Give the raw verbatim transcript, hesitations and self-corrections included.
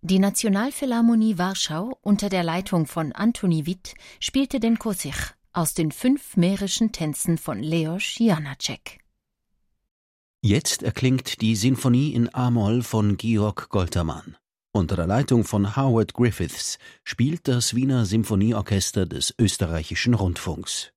Die Nationalphilharmonie Warschau unter der Leitung von Antoni Witt spielte den Kosich aus den fünf mährischen Tänzen von Leos Janáček. Jetzt erklingt die Sinfonie in A-Moll von Georg Goltermann. Unter der Leitung von Howard Griffiths spielt das Wiener Symphonieorchester des Österreichischen Rundfunks.